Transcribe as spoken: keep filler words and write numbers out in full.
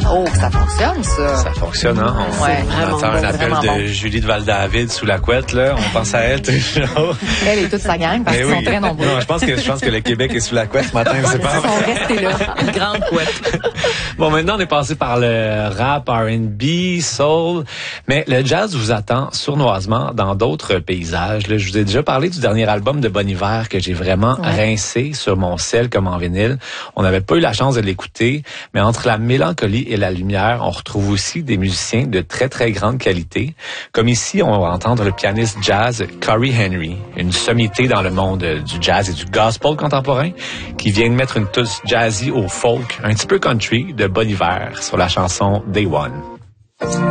Oh, ça fonctionne, ça. Ça fonctionne, hein? On, ouais, on entend un appel de bon. Julie de Val-David sous la couette, là. On pense à elle toujours. Elle et toute sa gang, parce qu'ils oui. sont très nombreux. Non, je pense que, je pense que le Québec est sous la couette ce matin, c'est pas Ils sont restés là. Une grande couette. Bon, maintenant, on est passé par le rap, R and B, soul, mais le jazz vous attend sournoisement dans d'autres paysages. Là, je vous ai déjà parlé du dernier album de Bon Hiver que j'ai vraiment ouais. rincé sur mon sel comme en vinyle. On n'avait pas eu la chance de l'écouter, mais entre la mélancolie et la lumière, on retrouve aussi des musiciens de très, très grande qualité. Comme ici, on va entendre le pianiste jazz Corey Henry, une sommité dans le monde du jazz et du gospel contemporain, qui vient de mettre une touche jazzy au folk, un petit peu country, de Bon Hiver sur la chanson Day One.